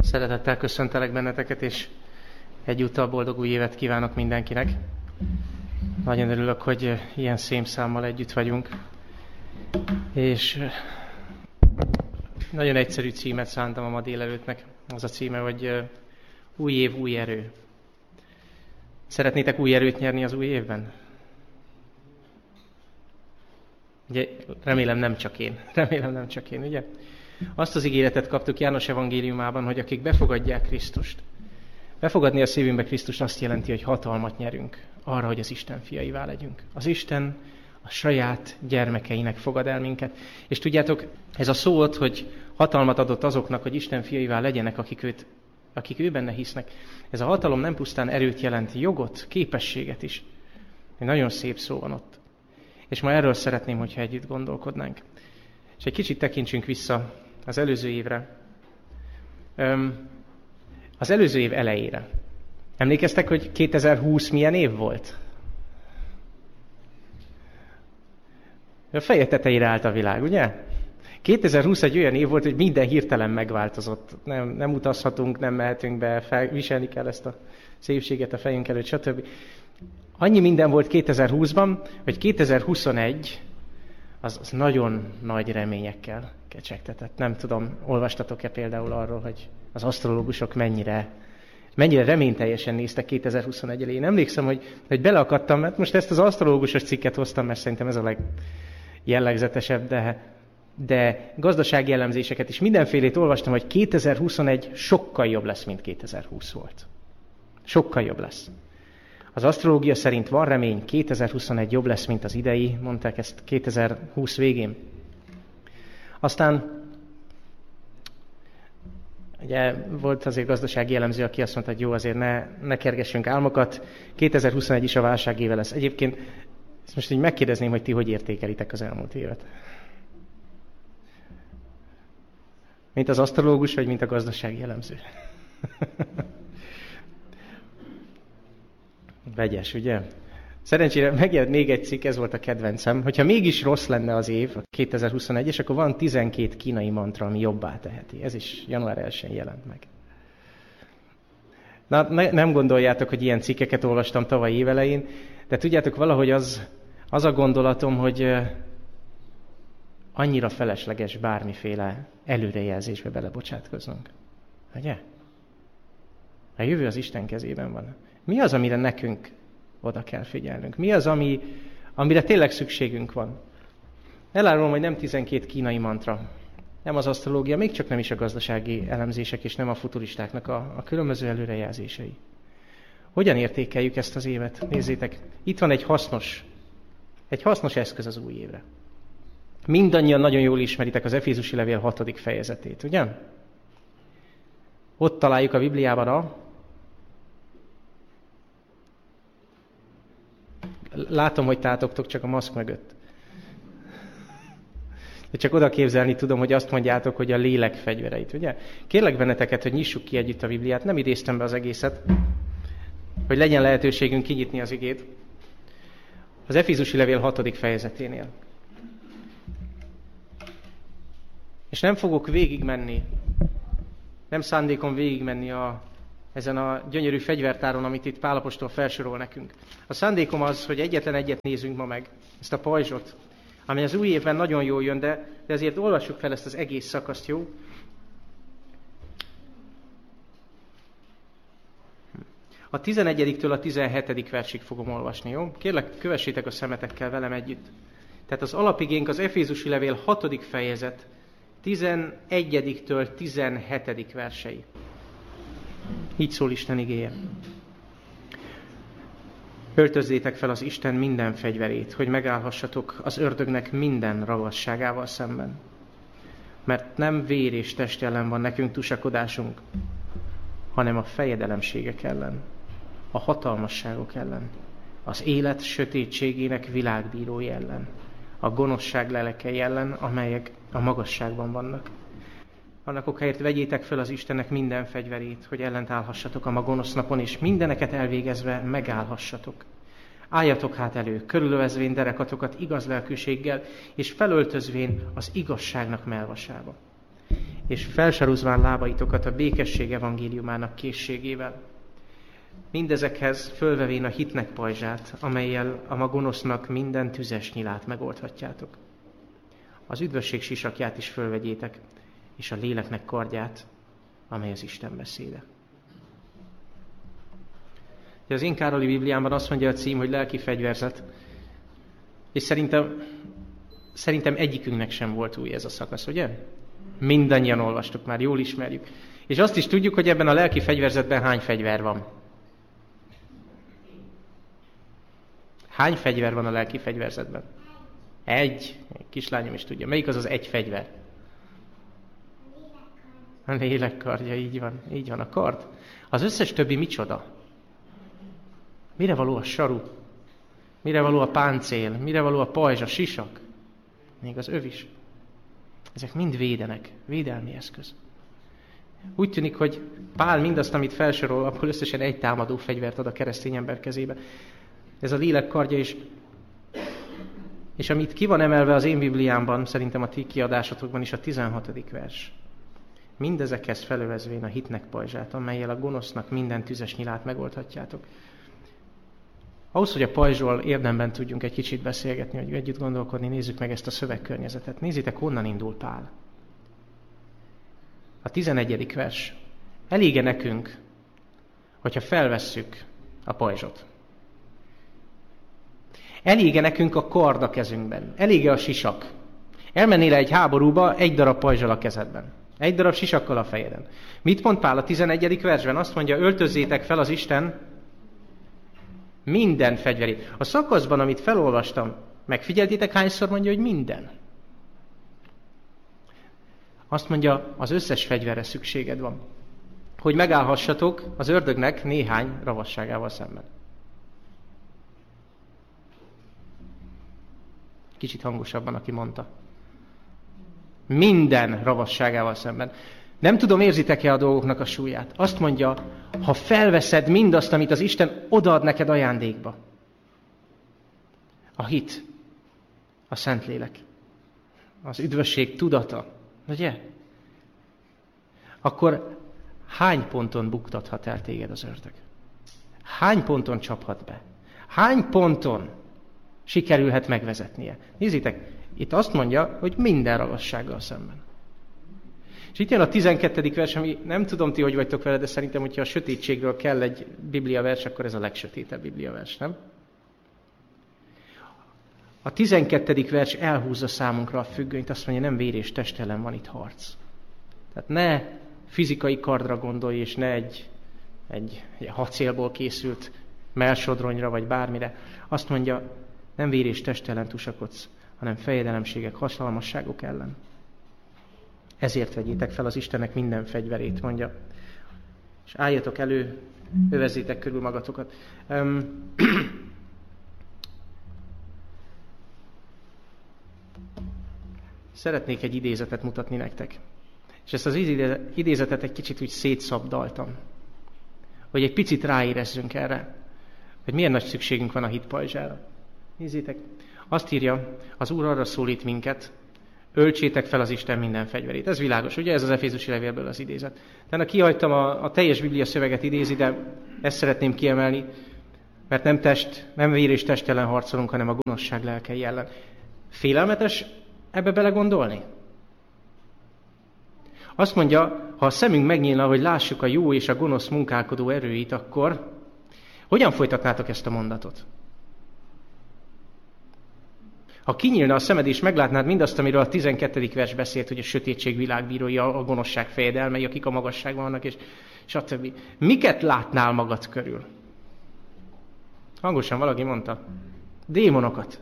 Szeretettel köszöntelek benneteket, és egyúttal boldog új évet kívánok mindenkinek. Nagyon örülök, hogy ilyen szép számmal együtt vagyunk. És nagyon egyszerű címet szántam a ma délelőttnek. Az a címe, hogy új év, új erő. Szeretnétek új erőt nyerni az új évben? Ugye, remélem nem csak én, ugye? Azt az ígéretet kaptuk János evangéliumában, hogy akik befogadják Krisztust. Befogadni a szívünkbe Krisztust azt jelenti, hogy hatalmat nyerünk arra, hogy az Isten fiaivá legyünk. Az Isten a saját gyermekeinek fogad el minket. És tudjátok, ez a szó ott, hogy hatalmat adott azoknak, hogy Isten fiaivá legyenek, akik ő benne hisznek. Ez a hatalom nem pusztán erőt jelent, jogot, képességet is. Egy nagyon szép szó van ott. És ma erről szeretném, hogyha együtt gondolkodnánk. És egy kicsit tekintsünk vissza az előző évre. Az előző év elejére. Emlékeztek, hogy 2020 milyen év volt? A feje tetejére állt a világ, ugye? 2020 egy olyan év volt, hogy minden hirtelen megváltozott. Nem utazhatunk, nem mehetünk be, viselni kell ezt a szépséget a fejünk előtt, stb. Annyi minden volt 2020-ban, hogy 2021 az nagyon nagy reményekkel kecsegtetett. Nem tudom, olvastatok-e például arról, hogy az asztrológusok mennyire reményteljesen néztek 2021 elején. Emlékszem, hogy beleakadtam, mert most ezt az asztrológusos cikket hoztam, mert szerintem ez a legjellegzetesebb, de gazdasági elemzéseket is mindenfélét olvastam, hogy 2021 sokkal jobb lesz, mint 2020 volt. Sokkal jobb lesz. Az asztrológia szerint van remény, 2021 jobb lesz, mint az idei, mondták ezt 2020 végén. Aztán ugye volt azért gazdasági elemző, aki azt mondta, hogy jó, azért ne kergessünk álmokat, 2021 is a válság éve lesz. Egyébként ezt most így megkérdezném, hogy ti hogy értékelitek az elmúlt évet? Mint az asztrológus, vagy mint a gazdasági elemző? Vegyes, ugye? Szerencsére megjelent még egy cikk, ez volt a kedvencem, hogyha mégis rossz lenne az év, 2021-es, akkor van 12 kínai mantra, ami jobbá teheti. Ez is január 1-én jelent meg. Na, nem gondoljátok, hogy ilyen cikkeket olvastam tavaly évelején, de tudjátok, valahogy az a gondolatom, hogy annyira felesleges bármiféle előrejelzésbe belebocsátkoznunk. Ugye? A jövő az Isten kezében van. Mi az, amire nekünk oda kell figyelnünk? Mi az, amire tényleg szükségünk van? Elárulom, hogy nem 12 kínai mantra, nem az asztrológia, még csak nem is a gazdasági elemzések, és nem a futuristáknak a különböző előrejelzései. Hogyan értékeljük ezt az évet? Nézzétek, itt van egy hasznos eszköz az új évre. Mindannyian nagyon jól ismeritek az Efézusi levél 6. fejezetét, ugye? Ott találjuk a Bibliában Látom, hogy tátogtok csak a maszk mögött. De csak oda képzelni tudom, hogy azt mondjátok, hogy a lélek fegyvereit, ugye? Kérlek benneteket, hogy nyissuk ki együtt a Bibliát. Nem idéztem be az egészet, hogy legyen lehetőségünk kinyitni az igét. Az Efézusi levél 6. fejezeténél. És nem fogok végigmenni, nem szándékom végigmenni ezen a gyönyörű fegyvertáron, amit itt Pál apostol felsorol nekünk. A szándékom az, hogy egyetlen egyet nézzünk ma meg, ezt a pajzsot, ami az új évben nagyon jól jön, de ezért olvassuk fel ezt az egész szakaszt, jó? A 11-től a 17. versig fogom olvasni, jó? Kérlek, kövessétek a szemetekkel velem együtt. Tehát az alapigénk az Efézusi levél 6. fejezet, 11-től 17. versei. Így szól Isten igéje. Öltözzétek fel az Isten minden fegyverét, hogy megállhassatok az ördögnek minden ravasságával szemben. Mert nem vér és test ellen van nekünk tusakodásunk, hanem a fejedelemségek ellen, a hatalmasságok ellen, az élet sötétségének világbírói ellen, a gonoszság lelekei ellen, amelyek a magasságban vannak. Annak okáért vegyétek fel az Istennek minden fegyverét, hogy ellent állhassatok a ma gonosz napon, és mindeneket elvégezve megállhassatok. Álljatok hát elő, körülövezvén derekatokat igaz lelkűséggel, és felöltözvén az igazságnak melvasába. és felsaruzván lábaitokat a békesség evangéliumának készségével. Mindezekhez fölvevén a hitnek pajzsát, amellyel a gonosznak minden tüzes nyilát megoldhatjátok. Az üdvösség sisakját is fölvegyétek, és a léleknek kardját, amely az Isten beszéde. Az én Károli Bibliámban azt mondja a cím, hogy lelki fegyverzet, és szerintem egyikünknek sem volt új ez a szakasz, ugye? Mindannyian olvastuk már, jól ismerjük. És azt is tudjuk, hogy ebben a lelki fegyverzetben hány fegyver van. Hány fegyver van a lelki fegyverzetben? Egy. Kislányom is tudja. Melyik az az egy fegyver? A lélek kardja, így van. Így van, a kard. Az összes többi micsoda? Mire való a saru? Mire való a páncél? Mire való a pajzs, a sisak? Még az öv is. Ezek mind védenek, védelmi eszköz. Úgy tűnik, hogy Pál mindazt, amit felsorol, abból összesen egy támadó fegyvert ad a keresztény ember kezébe. Ez a lélek kardja is. És amit ki van emelve az én Bibliámban, szerintem a ti kiadásotokban is a 16. vers. Mindezekhez felövezvén a hitnek pajzsát, amellyel a gonosznak minden tüzes nyilát megoldhatjátok. Ahhoz, hogy a pajzsról érdemben tudjunk egy kicsit beszélgetni, hogy együtt gondolkodni, nézzük meg ezt a szövegkörnyezetet. Nézzétek, honnan indul Pál. A 11. vers. Elége nekünk, hogyha felvesszük a pajzsot. Elége nekünk a kard a kezünkben. Elége a sisak. Elmennél egy háborúba egy darab pajzsal a kezedben. Egy darab sisakkal a fejeden. Mit mond Pál a 11. versben? Azt mondja, öltözzétek fel az Isten minden fegyverét. A szakaszban, amit felolvastam, megfigyeltétek, hányszor mondja, hogy minden? Azt mondja, az összes fegyverre szükséged van. Hogy megállhassatok az ördögnek néhány ravasságával szemben. Kicsit hangosabban, aki mondta. Minden ravasságával szemben. Nem tudom, érzitek-e a dolgoknak a súlyát. Azt mondja, ha felveszed mindazt, amit az Isten odaad neked ajándékba. A hit, a Szentlélek, az üdvösség tudata, ugye? Akkor hány ponton buktathat el téged az ördög? Hány ponton csaphat be? Hány ponton sikerülhet megvezetnie? Nézzétek, itt azt mondja, hogy minden ravassággal szemben. És itt jön a 12. vers, ami nem tudom ti, hogy vagytok vele, de szerintem, hogyha a sötétségről kell egy bibliavers, akkor ez a legsötétebb bibliavers, nem? A 12. vers elhúzza számunkra a függönyt, azt mondja, nem vér és test ellen van itt harc. Tehát ne fizikai kardra gondolj, és ne egy hacélból készült mellsodronyra, vagy bármire. Azt mondja, nem vér és test ellen tusakodsz, hanem fejedelemségek, hatalmasságok ellen. Ezért vegyétek fel az Istennek minden fegyverét, mondja. És álljatok elő, övezzétek körül magatokat. Szeretnék egy idézetet mutatni nektek. És ezt az idézetet egy kicsit úgy szétszabdaltam. Hogy egy picit ráérezzünk erre, hogy milyen nagy szükségünk van a hitpajzsára. Nézzétek, azt írja, az Úr arra szólít minket, öltsétek fel az Isten minden fegyverét. Ez világos, ugye? Ez az Efézusi levélből az idézet. Tehát kihagytam a teljes Biblia szöveget idézi, de ezt szeretném kiemelni, mert nem vér és test ellen harcolunk, hanem a gonoszság lelkei ellen. Félelmetes ebbe belegondolni? Azt mondja, ha a szemünk megnyílna, hogy lássuk a jó és a gonosz munkálkodó erőit, akkor hogyan folytatnátok ezt a mondatot? Ha kinyílna a szemed és meglátnád mindazt, amiről a 12. vers beszélt, hogy a sötétség világbírói, a gonoszság fejedelmei, akik a magasságban vannak, és stb. Miket látnál magad körül? Hangosan valaki mondta. Démonokat.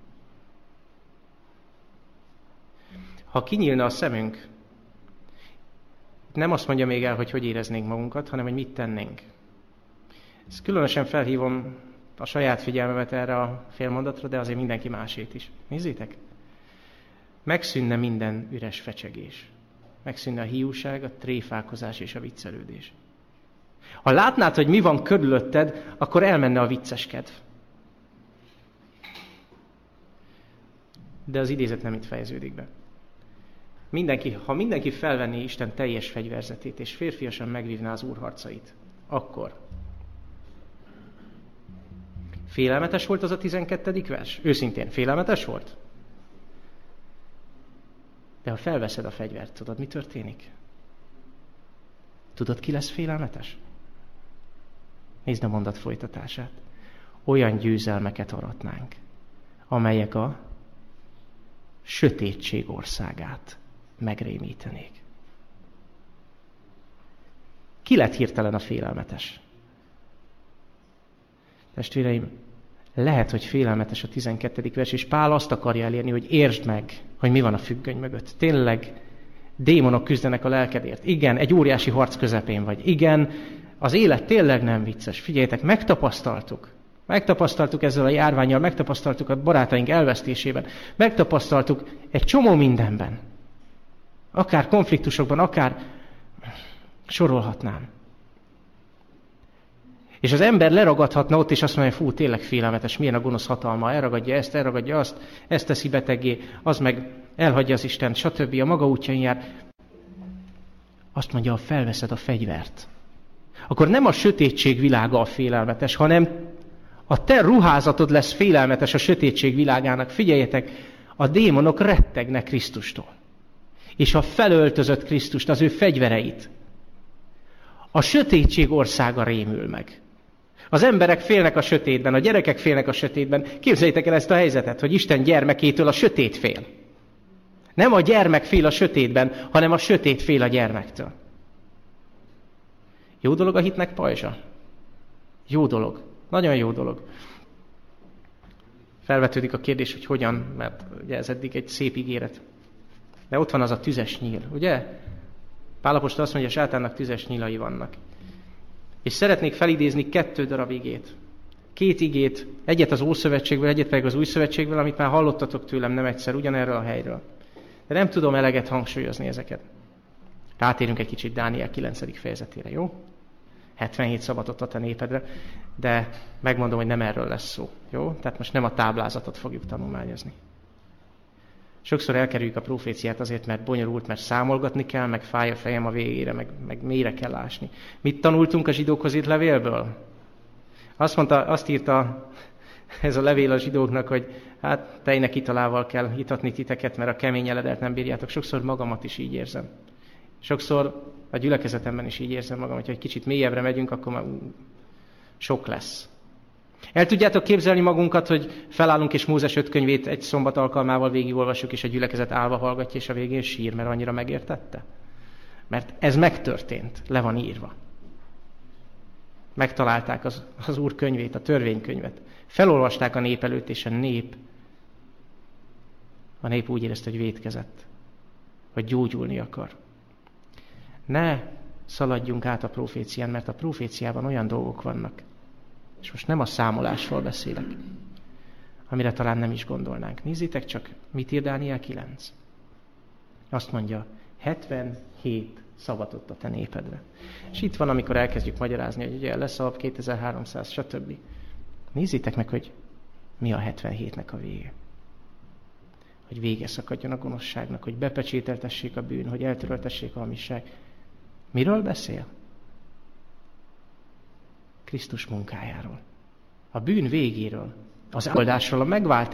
Ha kinyílna a szemünk, nem azt mondja még el, hogy éreznénk magunkat, hanem hogy mit tennénk. Ezt különösen felhívom a saját figyelmemet erre a félmondatra, de azért mindenki másét is. Nézzétek! Megszűnne minden üres fecsegés. Megszűnne a hiúság, a tréfálkozás és a viccelődés. Ha látnád, hogy mi van körülötted, akkor elmenne a vicceskedv. De az idézet nem itt fejeződik be. Ha mindenki felvenné Isten teljes fegyverzetét, és férfiasan megvívná az Úr harcait, akkor félelmetes volt az a 12. vers? Őszintén, félelmetes volt? De ha felveszed a fegyvert, tudod, mi történik? Tudod, ki lesz félelmetes? Nézd a mondat folytatását. Olyan győzelmeket aratnánk, amelyek a sötétség országát megrémítenék. Ki lett hirtelen a félelmetes? Testvéreim, lehet, hogy félelmetes a 12. vers, és Pál azt akarja elérni, hogy értsd meg, hogy mi van a függöny mögött. Tényleg démonok küzdenek a lelkedért. Igen, egy óriási harc közepén vagy. Igen, az élet tényleg nem vicces. Figyeljetek, megtapasztaltuk. Megtapasztaltuk ezzel a járvánnyal, megtapasztaltuk a barátaink elvesztésében, megtapasztaltuk egy csomó mindenben. Akár konfliktusokban, akár sorolhatnám. És az ember leragadhatna ott, és azt mondja, hogy fú, tényleg félelmetes, milyen a gonosz hatalma, elragadja ezt, elragadja azt, ezt teszi beteggé, az meg elhagyja az Istent, stb. A maga útjain jár. Azt mondja, ha felveszed a fegyvert, akkor nem a sötétség világa a félelmetes, hanem a te ruházatod lesz félelmetes a sötétség világának. Figyeljetek, a démonok rettegnek Krisztustól. És ha felöltözött Krisztust, az ő fegyvereit, a sötétség országa rémül meg. Az emberek félnek a sötétben, a gyerekek félnek a sötétben. Képzeljétek el ezt a helyzetet, hogy Isten gyermekétől a sötét fél. Nem a gyermek fél a sötétben, hanem a sötét fél a gyermektől. Jó dolog a hitnek pajzsa? Jó dolog. Nagyon jó dolog. Felvetődik a kérdés, hogy hogyan, mert ugye ez eddig egy szép ígéret. De ott van az a tüzes nyíl, ugye? Pál apostol azt mondja, a sátánnak tüzes nyílai vannak. És szeretnék felidézni 2 darab igét. 2 igét, egyet az Ószövetségből, egyet pedig az Új Szövetségből, amit már hallottatok tőlem nem egyszer, ugyanerről a helyről. De nem tudom eleget hangsúlyozni ezeket. Rátérünk egy kicsit Dániel 9. fejezetére, jó? 77 szabatot a te népedre, de megmondom, hogy nem erről lesz szó, jó? Tehát most nem a táblázatot fogjuk tanulmányozni. Sokszor elkerüljük a proféciát azért, mert bonyolult, mert számolgatni kell, meg fáj a fejem a végére, meg mélyre kell ásni. Mit tanultunk a zsidókhoz írt levélből? Azt írta ez a levél a zsidóknak, hogy hát tejnek italával kell itatni titeket, mert a kemény eledelt nem bírjátok. Sokszor magamat is így érzem. Sokszor a gyülekezetemben is így érzem magam, hogyha egy kicsit mélyebbre megyünk, akkor már sok lesz. El tudjátok képzelni magunkat, hogy felállunk és Mózes 5 könyvét egy szombat alkalmával végigolvassuk, és a gyülekezet állva hallgatja, és a végén sír, mert annyira megértette? Mert ez megtörtént, le van írva. Megtalálták az Úr könyvét, a törvénykönyvet. Felolvasták a nép előtt, és a nép úgy érezte, hogy vétkezett, hogy gyógyulni akar. Ne szaladjunk át a profécián, mert a proféciában olyan dolgok vannak, és most nem a számolásról beszélek, amire talán nem is gondolnánk. Nézzétek csak, mit ír Dániel 9. Azt mondja, 77 szabatot a te népedre. És itt van, amikor elkezdjük magyarázni, hogy ugye lesz a 2300, stb. Nézzétek meg, hogy mi a 77-nek a vége. Hogy vége szakadjon a gonoszságnak, hogy bepecsételtessék a bűn, hogy eltöröltessék a hamisság. Miről beszél? Krisztus munkájáról. A bűn végéről. Az áldásról, a megváltásról.